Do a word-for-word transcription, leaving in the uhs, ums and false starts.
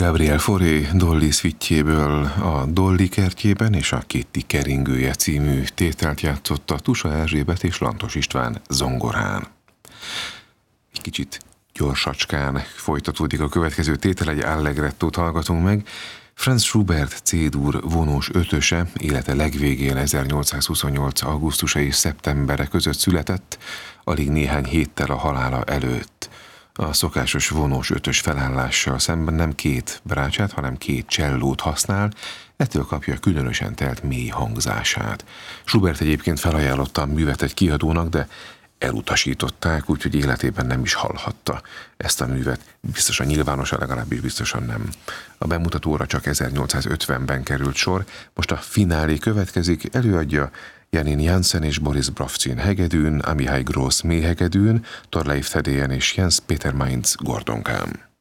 Gabriel Fauré Dolly szvitjéből a Dolly kertjében és a Kitty keringője című tételt játszotta Tusa Erzsébet és Lantos István zongorán. Egy kicsit gyorsacskán folytatódik a következő tétel, egy allegrettót hallgatunk meg. Franz Schubert C-dur vonós ötöse élete legvégén ezernyolcszázhuszonnyolc. augusztusa és szeptembere között született, alig néhány héttel a halála előtt. A szokásos vonós ötös felállással szemben nem két brácsát, hanem két csellót használ, ettől kapja különösen telt mély hangzását. Schubert egyébként felajánlotta a művet egy kiadónak, de elutasították, úgyhogy életében nem is hallhatta ezt a művet. Biztosan nyilvánosan, legalábbis biztosan nem. A bemutatóra csak ezernyolcszázötvenben került sor, most a finálé következik, előadja Janine Jansen és Boris Brovcsin hegedűn, Amihai Gross méhegedűn, Thorleif Thedéen és Jens Peter Mainz gordonkán.